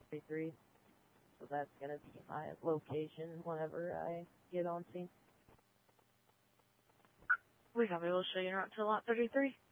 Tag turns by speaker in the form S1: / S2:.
S1: 33. So that's going to be my location whenever I get on scene.
S2: We copy. We'll show you around to lot 33.